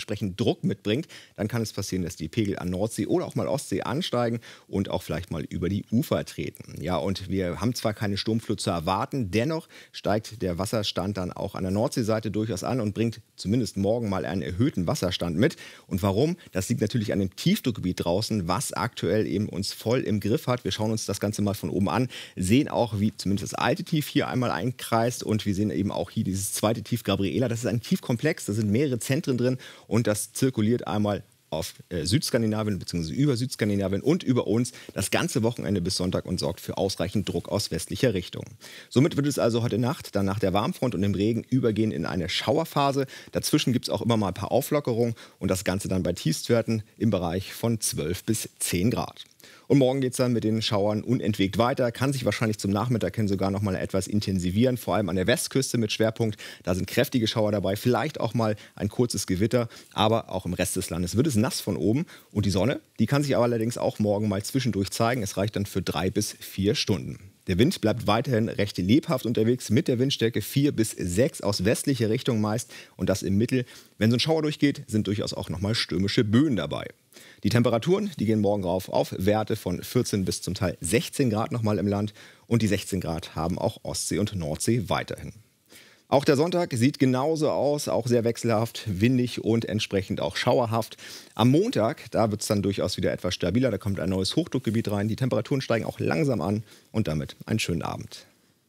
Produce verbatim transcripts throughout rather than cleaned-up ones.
entsprechend Druck mitbringt, dann kann es passieren, dass die Pegel an Nordsee oder auch mal Ostsee ansteigen und auch vielleicht mal über die Ufer treten. Ja, und wir haben zwar keine Sturmflut zu erwarten, dennoch steigt der Wasserstand dann auch an der Nordseeseite durchaus an und bringt zumindest morgen mal einen erhöhten Wasserstand mit. Und warum? Das liegt natürlich an dem Tiefdruckgebiet draußen, was aktuell eben uns voll im Griff hat. Wir schauen uns das Ganze mal von oben an, sehen auch, wie zumindest das alte Tief hier einmal einkreist und wir sehen eben auch hier dieses zweite Tief Gabriela. Das ist ein Tiefkomplex, da sind mehrere Zentren drin und das zirkuliert einmal auf äh, Südskandinavien bzw. über Südskandinavien und über uns das ganze Wochenende bis Sonntag und sorgt für ausreichend Druck aus westlicher Richtung. Somit wird es also heute Nacht dann nach der Warmfront und dem Regen übergehen in eine Schauerphase. Dazwischen gibt es auch immer mal ein paar Auflockerungen und das Ganze dann bei Tiefstwerten im Bereich von zwölf bis zehn Grad. Und morgen geht es dann mit den Schauern unentwegt weiter, kann sich wahrscheinlich zum Nachmittag hin sogar noch mal etwas intensivieren, vor allem an der Westküste mit Schwerpunkt. Da sind kräftige Schauer dabei, vielleicht auch mal ein kurzes Gewitter, aber auch im Rest des Landes wird es nass von oben. Und die Sonne, die kann sich aber allerdings auch morgen mal zwischendurch zeigen. Es reicht dann für drei bis vier Stunden. Der Wind bleibt weiterhin recht lebhaft unterwegs mit der Windstärke vier bis sechs aus westlicher Richtung meist und das im Mittel. Wenn so ein Schauer durchgeht, sind durchaus auch noch mal stürmische Böen dabei. Die Temperaturen, die gehen morgen rauf auf Werte von vierzehn bis zum Teil sechzehn Grad noch mal im Land und die sechzehn Grad haben auch Ostsee und Nordsee weiterhin. Auch der Sonntag sieht genauso aus, auch sehr wechselhaft, windig und entsprechend auch schauerhaft. Am Montag, da wird es dann durchaus wieder etwas stabiler, da kommt ein neues Hochdruckgebiet rein. Die Temperaturen steigen auch langsam an und damit einen schönen Abend.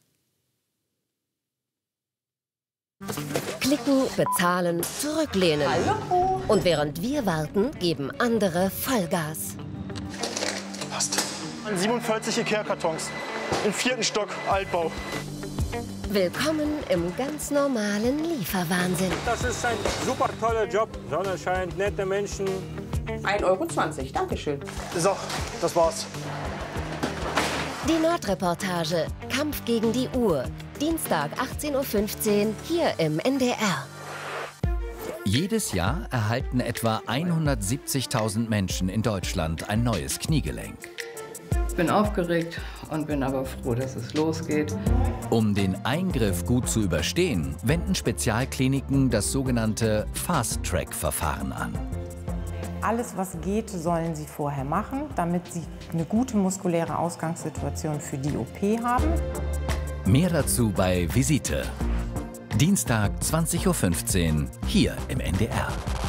Klicken, bezahlen, zurücklehnen. Hallo. Und während wir warten, geben andere Vollgas. Passt. siebenundvierzig Ikea-Kartons im vierten Stock Altbau. Willkommen im ganz normalen Lieferwahnsinn. Das ist ein super toller Job. Sonne scheint, nette Menschen. ein Euro zwanzig, Dankeschön. So, das war's. Die Nordreportage. Kampf gegen die Uhr. Dienstag achtzehn Uhr fünfzehn hier im N D R. Jedes Jahr erhalten etwa hundertsiebzigtausend Menschen in Deutschland ein neues Kniegelenk. Ich bin aufgeregt und bin aber froh, dass es losgeht. Um den Eingriff gut zu überstehen, wenden Spezialkliniken das sogenannte Fast-Track-Verfahren an. Alles, was geht, sollen sie vorher machen, damit sie eine gute muskuläre Ausgangssituation für die O P haben. Mehr dazu bei Visite. Dienstag zwanzig Uhr fünfzehn hier im N D R.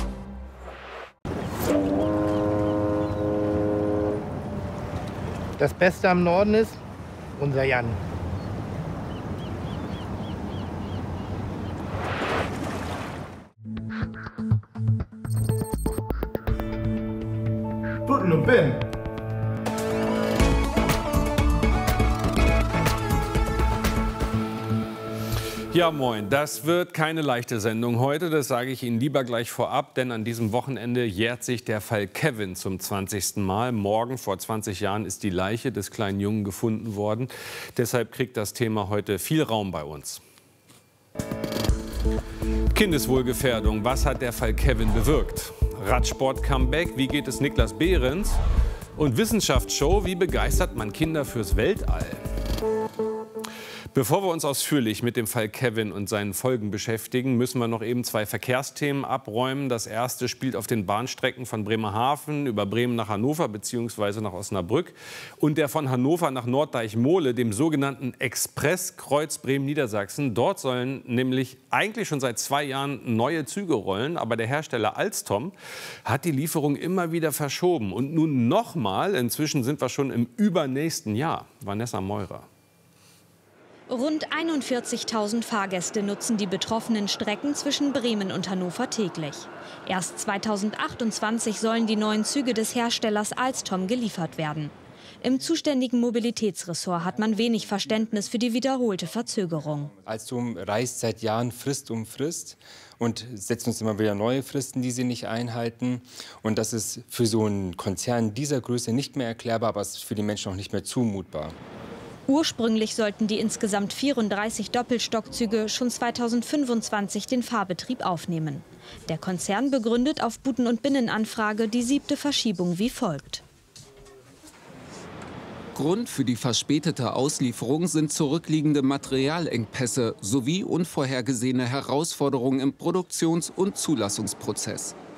Das Beste am Norden ist unser Jan. Putten und Ben. Ja, moin. Das wird keine leichte Sendung heute. Das sage ich Ihnen lieber gleich vorab, denn an diesem Wochenende jährt sich der Fall Kevin zum zwanzigsten Mal. Morgen, vor zwanzig Jahren, ist die Leiche des kleinen Jungen gefunden worden. Deshalb kriegt das Thema heute viel Raum bei uns. Kindeswohlgefährdung. Was hat der Fall Kevin bewirkt? Radsport-Comeback. Wie geht es Niklas Behrens? Und Wissenschaftsshow. Wie begeistert man Kinder fürs Weltall? Bevor wir uns ausführlich mit dem Fall Kevin und seinen Folgen beschäftigen, müssen wir noch eben zwei Verkehrsthemen abräumen. Das erste spielt auf den Bahnstrecken von Bremerhaven über Bremen nach Hannover bzw. nach Osnabrück und der von Hannover nach Norddeich-Mohle, dem sogenannten Expresskreuz Bremen-Niedersachsen. Dort sollen nämlich eigentlich schon seit zwei Jahren neue Züge rollen, aber der Hersteller Alstom hat die Lieferung immer wieder verschoben. Und nun nochmal, inzwischen sind wir schon im übernächsten Jahr. Vanessa Meurer. Rund einundvierzigtausend Fahrgäste nutzen die betroffenen Strecken zwischen Bremen und Hannover täglich. Erst zweitausendachtundzwanzig sollen die neuen Züge des Herstellers Alstom geliefert werden. Im zuständigen Mobilitätsressort hat man wenig Verständnis für die wiederholte Verzögerung. Alstom reist seit Jahren Frist um Frist und setzt uns immer wieder neue Fristen, die sie nicht einhalten. Und das ist für so einen Konzern dieser Größe nicht mehr erklärbar, aber es ist für die Menschen auch nicht mehr zumutbar. Ursprünglich sollten die insgesamt vierunddreißig Doppelstockzüge schon zweitausendfünfundzwanzig den Fahrbetrieb aufnehmen. Der Konzern begründet auf Buden- und Binnenanfrage die siebte Verschiebung wie folgt. Grund für die verspätete Auslieferung sind zurückliegende Materialengpässe sowie unvorhergesehene Herausforderungen im Produktions- und Zulassungsprozess.